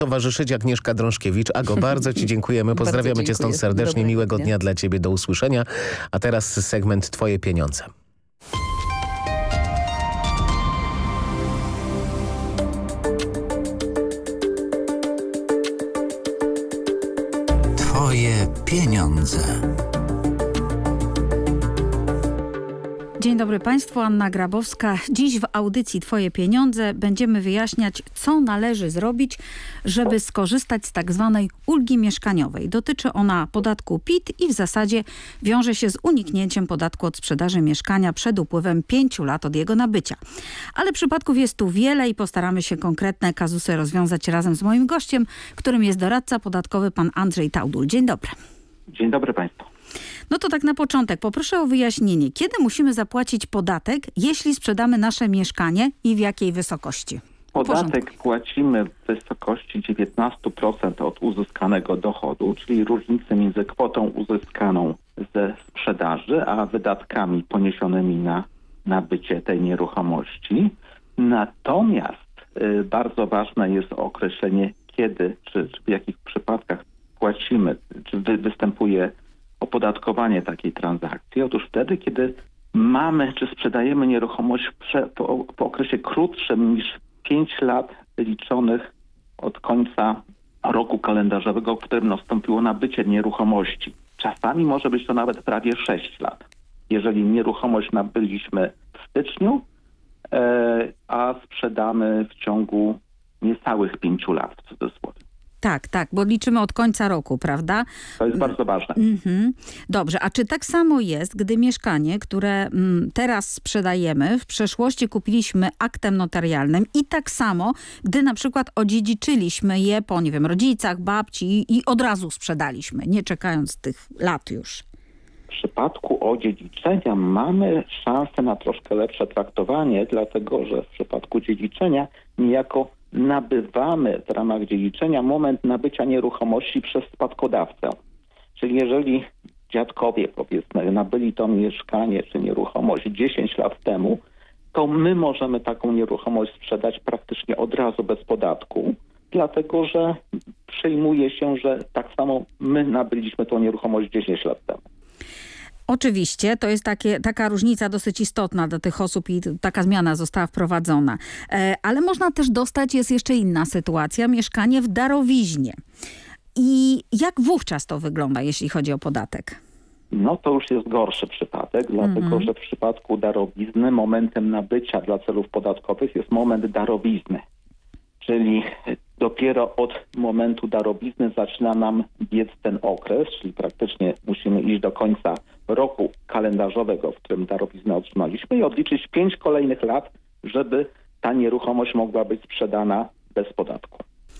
towarzyszyć Agnieszka Drążkiewicz. Ago, bardzo Ci dziękujemy. Pozdrawiamy Cię stąd serdecznie. Dobrego Miłego dnia. dnia dla Ciebie. Do usłyszenia. A teraz segment Twoje pieniądze. Twoje pieniądze. Dzień dobry Państwu, Anna Grabowska. Dziś w audycji Twoje pieniądze będziemy wyjaśniać, co należy zrobić, żeby skorzystać z tak zwanej ulgi mieszkaniowej. Dotyczy ona podatku PIT i w zasadzie wiąże się z uniknięciem podatku od sprzedaży mieszkania przed upływem 5 lat od jego nabycia. Ale przypadków jest tu wiele i postaramy się konkretne kazusy rozwiązać razem z moim gościem, którym jest doradca podatkowy pan Andrzej Taudul. Dzień dobry. Dzień dobry Państwu. No to tak na początek poproszę o wyjaśnienie, kiedy musimy zapłacić podatek, jeśli sprzedamy nasze mieszkanie i w jakiej wysokości? Podatek płacimy w wysokości 19% od uzyskanego dochodu, czyli różnicy między kwotą uzyskaną ze sprzedaży, a wydatkami poniesionymi na nabycie tej nieruchomości. Natomiast bardzo ważne jest określenie, kiedy, czy w jakich przypadkach płacimy, czy występuje opodatkowanie takiej transakcji. Otóż wtedy, kiedy mamy, czy sprzedajemy nieruchomość po okresie krótszym niż 5 lat liczonych od końca roku kalendarzowego, w którym nastąpiło nabycie nieruchomości. Czasami może być to nawet prawie 6 lat. Jeżeli nieruchomość nabyliśmy w styczniu, a sprzedamy w ciągu niecałych 5 lat, w cudzysłowie. Tak, bo liczymy od końca roku, prawda? To jest bardzo ważne. Dobrze, a czy tak samo jest, gdy mieszkanie, które teraz sprzedajemy, w przeszłości kupiliśmy aktem notarialnym i tak samo, gdy na przykład odziedziczyliśmy je po, nie wiem, rodzicach, babci i od razu sprzedaliśmy, nie czekając tych lat już? W przypadku odziedziczenia mamy szansę na troszkę lepsze traktowanie, dlatego że w przypadku dziedziczenia niejako nabywamy w ramach dziedziczenia moment nabycia nieruchomości przez spadkodawcę. Czyli jeżeli dziadkowie, powiedzmy, nabyli to mieszkanie czy nieruchomość 10 lat temu, to my możemy taką nieruchomość sprzedać praktycznie od razu bez podatku, dlatego że przyjmuje się, że tak samo my nabyliśmy tą nieruchomość 10 lat temu. Oczywiście, to jest taka różnica dosyć istotna dla tych osób i taka zmiana została wprowadzona. Ale można też dostać, jest jeszcze inna sytuacja, mieszkanie w darowiźnie. I jak wówczas to wygląda, jeśli chodzi o podatek? No to już jest gorszy przypadek, dlatego że w przypadku darowizny momentem nabycia dla celów podatkowych jest moment darowizny. Czyli dopiero od momentu darowizny zaczyna nam biec ten okres, czyli praktycznie musimy iść do końca roku kalendarzowego, w którym darowiznę otrzymaliśmy i odliczyć 5 kolejnych lat, żeby ta nieruchomość mogła być sprzedana bez podatku.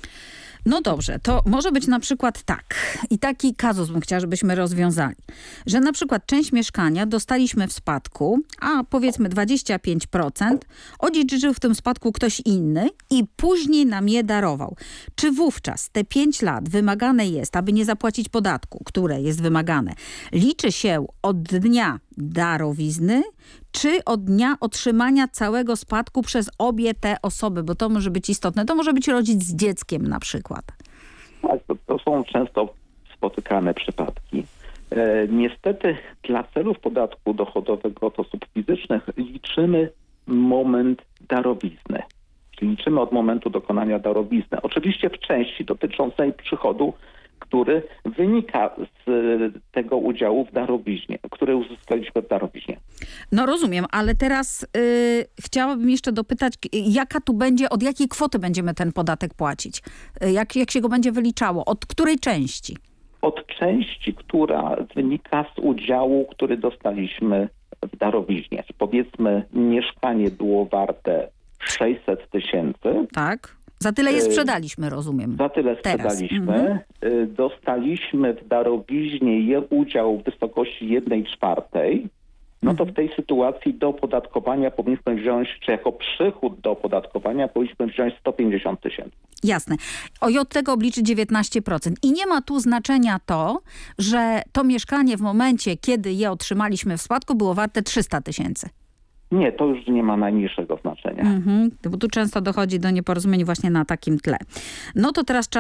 No dobrze, to może być na przykład tak. I taki kazus bym chciała, żebyśmy rozwiązali. Że na przykład część mieszkania dostaliśmy w spadku, a powiedzmy 25%, odziedziczył w tym spadku ktoś inny i później nam je darował. Czy wówczas te 5 lat wymagane jest, aby nie zapłacić podatku, które jest wymagane, liczy się od dnia darowizny, czy od dnia otrzymania całego spadku przez obie te osoby, bo to może być istotne. To może być rodzic z dzieckiem na przykład. Tak, to są często spotykane przypadki. Niestety dla celów podatku dochodowego od osób fizycznych liczymy moment darowizny. Czyli liczymy od momentu dokonania darowizny. Oczywiście w części dotyczącej przychodu, który wynika z tego udziału w darowiźnie, który uzyskaliśmy w darowiźnie. No rozumiem, ale teraz chciałabym jeszcze dopytać, jaka tu będzie, od jakiej kwoty będziemy ten podatek płacić? Jak się go będzie wyliczało? Od której części? Od części, która wynika z udziału, który dostaliśmy w darowiźnie. Powiedzmy, mieszkanie było warte 600 000. Tak. Za tyle je sprzedaliśmy, rozumiem. Za tyle sprzedaliśmy. Dostaliśmy w darowiźnie udział w wysokości 1/4. No to w tej sytuacji do opodatkowania powinniśmy wziąć, czy jako przychód do opodatkowania powinniśmy wziąć 150 000. Jasne. I od tego obliczy 19%. I nie ma tu znaczenia to, że to mieszkanie w momencie, kiedy je otrzymaliśmy w spadku, było warte 300 000. Nie, to już nie ma najmniejszego znaczenia. Bo tu często dochodzi do nieporozumień właśnie na takim tle. No to teraz czas